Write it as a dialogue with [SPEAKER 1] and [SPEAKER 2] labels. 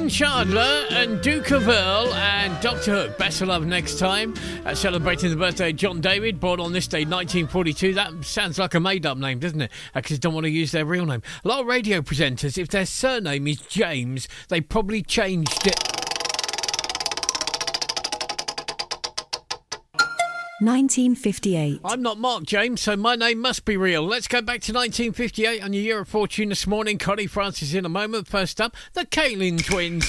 [SPEAKER 1] Chandler and Duke of Earl and Dr. Hook. Best of love next time. Celebrating the birthday of John David, born on this day, 1942. That sounds like a made-up name, doesn't it? Because they don't want to use their real name. A lot of radio presenters, if their surname is James, they probably changed it.
[SPEAKER 2] 1958.
[SPEAKER 1] I'm not Mark James, so my name must be real. Let's go back to 1958 on your Year of Fortune this morning. Connie Francis in a moment. First up, the Kaelin Twins.